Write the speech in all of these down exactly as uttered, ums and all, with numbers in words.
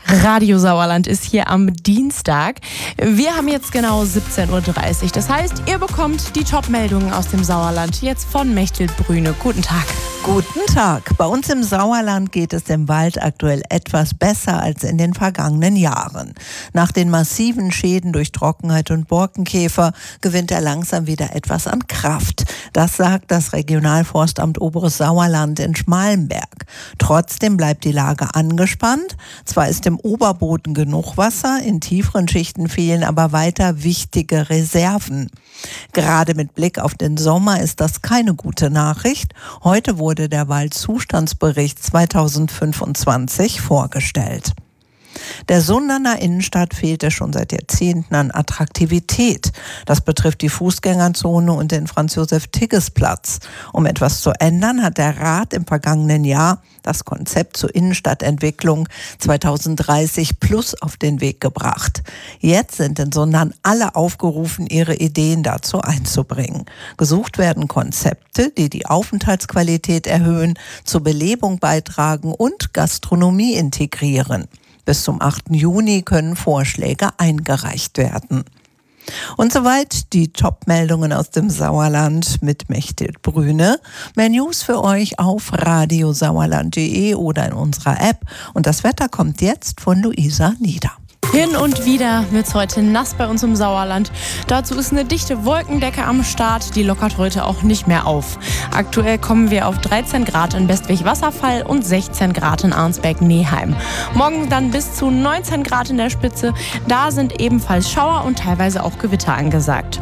Radio Sauerland ist hier am Dienstag. Wir haben jetzt genau siebzehn Uhr dreißig. Das heißt, ihr bekommt die Top-Meldungen aus dem Sauerland jetzt von Mechthild Brüne. Guten Tag. Guten Tag. Bei uns im Sauerland geht es dem Wald aktuell etwas besser als in den vergangenen Jahren. Nach den massiven Schäden durch Trockenheit und Borkenkäfer gewinnt er langsam wieder etwas an Kraft. Das sagt das Regionalforstamt Oberes Sauerland in Schmalenberg. Trotzdem bleibt die Lage angespannt. Zwar ist im Oberboden genug Wasser, in tieferen Schichten fehlen aber weiter wichtige Reserven. Gerade mit Blick auf den Sommer ist das keine gute Nachricht. Heute wurde der Waldzustandsbericht zweitausendfünfundzwanzig vorgestellt. Der Sunderner Innenstadt fehlte schon seit Jahrzehnten an Attraktivität. Das betrifft die Fußgängerzone und den Franz-Josef-Tigges-Platz. Um etwas zu ändern, hat der Rat im vergangenen Jahr das Konzept zur Innenstadtentwicklung zweitausenddreißig plus auf den Weg gebracht. Jetzt sind in Sundern alle aufgerufen, ihre Ideen dazu einzubringen. Gesucht werden Konzepte, die die Aufenthaltsqualität erhöhen, zur Belebung beitragen und Gastronomie integrieren. Bis zum achten Juni können Vorschläge eingereicht werden. Und soweit die Top-Meldungen aus dem Sauerland mit Mechthild Brüne. Mehr News für euch auf radiosauerland punkt de oder in unserer App. Und das Wetter kommt jetzt von Luisa Nieder. Hin und wieder wird's heute nass bei uns im Sauerland. Dazu ist eine dichte Wolkendecke am Start, die lockert heute auch nicht mehr auf. Aktuell kommen wir auf dreizehn Grad in Bestwig-Wasserfall und sechzehn Grad in Arnsberg-Neheim. Morgen dann bis zu neunzehn Grad in der Spitze. Da sind ebenfalls Schauer und teilweise auch Gewitter angesagt.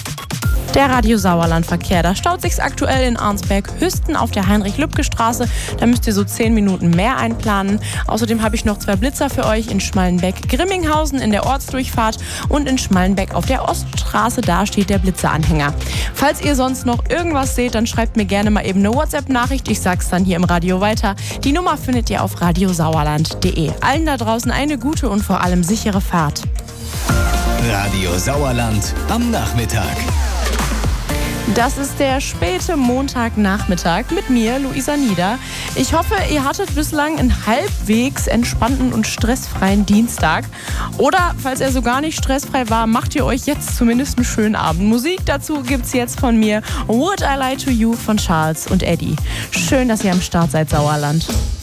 Der Radio Sauerland-Verkehr, da staut sich's aktuell in Arnsberg-Hüsten auf der Heinrich-Lübke-Straße. Da müsst ihr so zehn Minuten mehr einplanen. Außerdem habe ich noch zwei Blitzer für euch in Schmallenbeck-Grimminghausen in der Ortsdurchfahrt und in Schmallenbeck auf der Oststraße. Da steht der Blitzeranhänger. Falls ihr sonst noch irgendwas seht, dann schreibt mir gerne mal eben eine WhatsApp-Nachricht. Ich sag's dann hier im Radio weiter. Die Nummer findet ihr auf radiosauerland punkt de. Allen da draußen eine gute und vor allem sichere Fahrt. Radio Sauerland am Nachmittag. Das ist der späte Montagnachmittag mit mir, Luisa Nieder. Ich hoffe, ihr hattet bislang einen halbwegs entspannten und stressfreien Dienstag. Oder, falls er so gar nicht stressfrei war, macht ihr euch jetzt zumindest einen schönen Abend. Musik dazu gibt's jetzt von mir. Would I Lie to You von Charles und Eddie. Schön, dass ihr am Start seid, Sauerland.